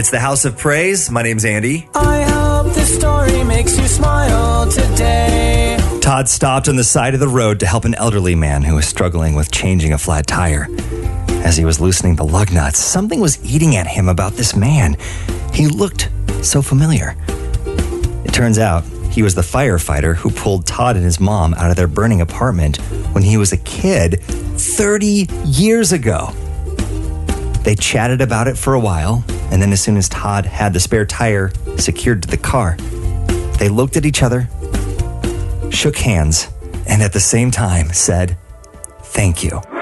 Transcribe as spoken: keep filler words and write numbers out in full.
It's the House of Praise. My name's Andy. I hope this story makes you smile today. Todd stopped on the side of the road to help an elderly man who was struggling with changing a flat tire. As he was loosening the lug nuts, something was eating at him about this man. He looked so familiar. It turns out he was the firefighter who pulled Todd and his mom out of their burning apartment when he was a kid thirty years ago. They chatted about it for a while, and then as soon as Todd had the spare tire secured to the car, they looked at each other, shook hands, and at the same time said, "Thank you."